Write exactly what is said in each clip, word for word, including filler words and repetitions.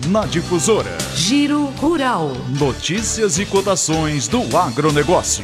na Difusora. Giro Rural. Notícias e cotações do agronegócio.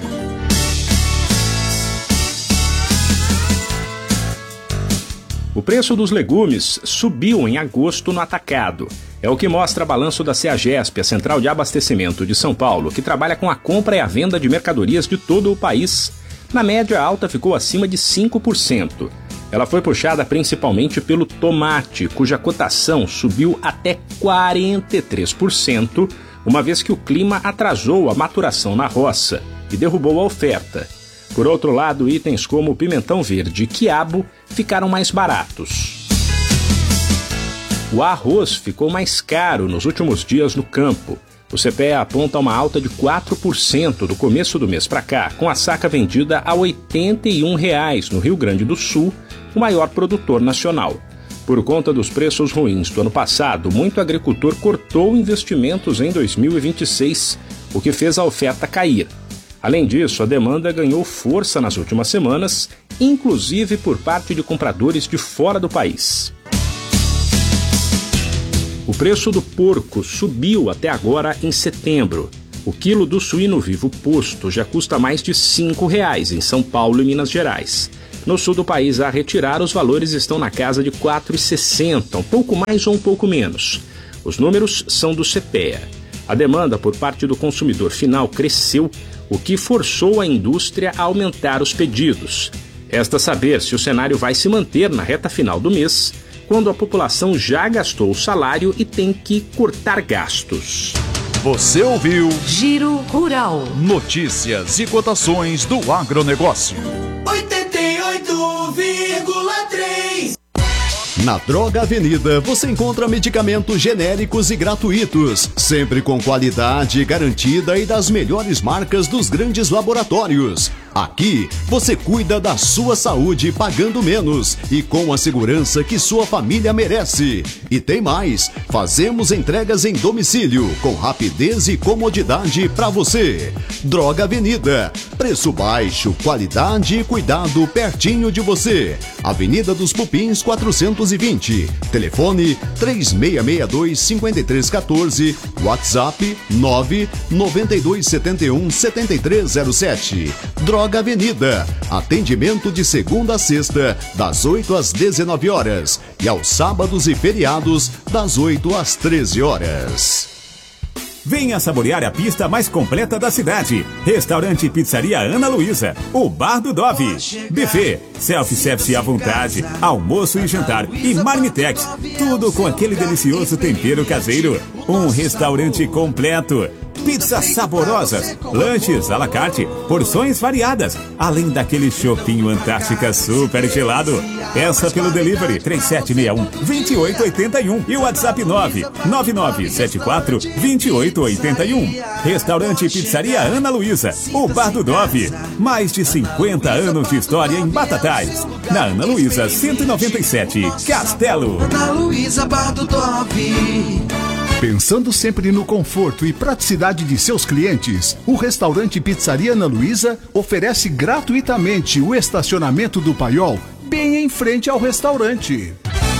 O preço dos legumes subiu em agosto no atacado. É o que mostra balanço da CEAGESP, a Central de Abastecimento de São Paulo, que trabalha com a compra e a venda de mercadorias de todo o país. Na média, a alta ficou acima de cinco por cento. Ela foi puxada principalmente pelo tomate, cuja cotação subiu até quarenta e três por cento, uma vez que o clima atrasou a maturação na roça e derrubou a oferta. Por outro lado, itens como o pimentão verde e quiabo ficaram mais baratos. O arroz ficou mais caro nos últimos dias no campo. O C P E A aponta uma alta de quatro por cento do começo do mês para cá, com a saca vendida a oitenta e um reais no Rio Grande do Sul, o maior produtor nacional. Por conta dos preços ruins do ano passado, muito agricultor cortou investimentos em dois mil e vinte e seis, o que fez a oferta cair. Além disso, a demanda ganhou força nas últimas semanas, inclusive por parte de compradores de fora do país. O preço do porco subiu até agora em setembro. O quilo do suíno vivo posto já custa mais de cinco reais em São Paulo e Minas Gerais. No sul do país, a retirar, os valores estão na casa de quatro reais e sessenta centavos, um pouco mais ou um pouco menos. Os números são do C P E A. A demanda por parte do consumidor final cresceu, o que forçou a indústria a aumentar os pedidos. Resta saber se o cenário vai se manter na reta final do mês, quando a população já gastou o salário e tem que cortar gastos. Você ouviu Giro Rural. Notícias e cotações do agronegócio. oitenta e oito vírgula três. Na Droga Avenida você encontra medicamentos genéricos e gratuitos, sempre com qualidade garantida e das melhores marcas dos grandes laboratórios. Aqui você cuida da sua saúde pagando menos e com a segurança que sua família merece. E tem mais, fazemos entregas em domicílio com rapidez e comodidade para você. Droga Avenida, preço baixo, qualidade e cuidado pertinho de você. Avenida dos Pupins quatrocentos e vinte, telefone três seis seis dois, cinco três um quatro, WhatsApp nove nove dois sete um sete três zero sete. Droga Avenida, atendimento de segunda a sexta, das oito às dezenove horas e aos sábados e feriados, das oito às treze horas. Venha saborear a pista mais completa da cidade. Restaurante e Pizzaria Ana Luísa, o Bar do Dove. Buffet, self-service à vontade, almoço e jantar e marmitex. Tudo com aquele delicioso tempero caseiro. Um restaurante completo. Pizzas saborosas, lanches à la carte, porções variadas, além daquele chopinho Antártica super gelado. Peça pelo delivery três sete seis um, dois oito oito um e o WhatsApp nove nove nove sete quatro, dois oito oito um. Restaurante e Pizzaria Ana Luísa, o Bar do Dove. Mais de cinquenta anos de história em Batatais. Na Ana Luísa cento e noventa e sete, Castelo. Ana Luísa, Bar do Dove. Pensando sempre no conforto e praticidade de seus clientes, o restaurante Pizzaria Ana Luísa oferece gratuitamente o estacionamento do Paiol bem em frente ao restaurante.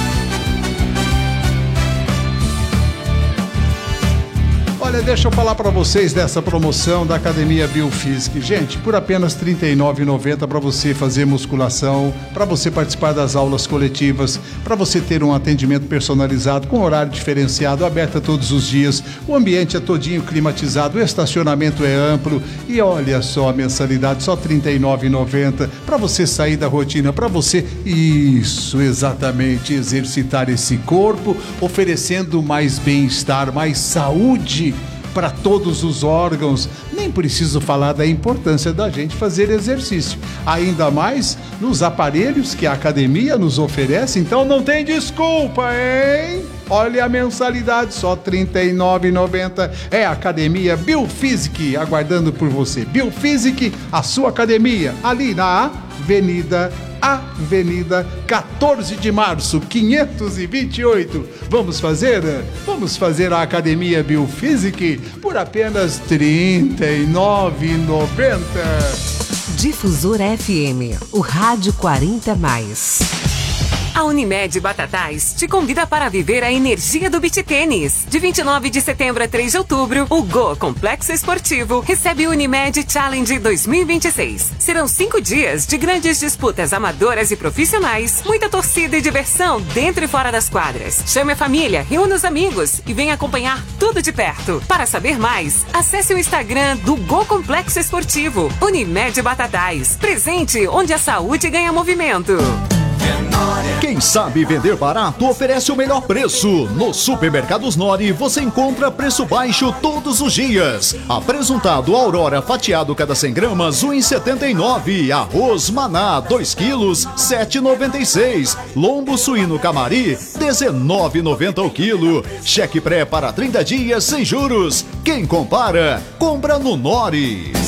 Olha, deixa eu falar para vocês dessa promoção da Academia Biofísica. Gente, por apenas trinta e nove reais e noventa centavos para você fazer musculação, para você participar das aulas coletivas, para você ter um atendimento personalizado com horário diferenciado, aberto todos os dias. O ambiente é todinho climatizado, o estacionamento é amplo e olha só a mensalidade, só trinta e nove reais e noventa centavos para você sair da rotina, para você, isso, exatamente, exercitar esse corpo, oferecendo mais bem-estar, mais saúde para todos os órgãos. Nem preciso falar da importância da gente fazer exercício, ainda mais nos aparelhos que a academia nos oferece, então não tem desculpa, hein? Olha a mensalidade, só trinta e nove reais e noventa centavos. É a Academia Biofísica aguardando por você. Biofísica, a sua academia, ali na Avenida Avenida quatorze de março, quinhentos e vinte e oito. Vamos fazer? Vamos fazer a Academia Biofísica por apenas trinta e nove reais e noventa centavos. Difusora F M, o rádio quarenta mais. A Unimed Batatais te convida para viver a energia do beach tênis. De vinte e nove de setembro a três de outubro, o Go Complexo Esportivo recebe o Unimed Challenge dois mil e vinte e seis. Serão cinco dias de grandes disputas amadoras e profissionais, muita torcida e diversão dentro e fora das quadras. Chame a família, reúna os amigos e venha acompanhar tudo de perto. Para saber mais, acesse o Instagram do Go Complexo Esportivo. Unimed Batatais. Presente onde a saúde ganha movimento. Quem sabe vender barato oferece o melhor preço. No Supermercados Nori você encontra preço baixo todos os dias. Apresuntado Aurora fatiado cada cem gramas, um real e setenta e nove. Arroz Maná, dois quilos, sete reais e noventa e seis. Lombo suíno Camari, dezenove reais e noventa o quilo. Cheque pré para trinta dias sem juros. Quem compara, compra no Nori.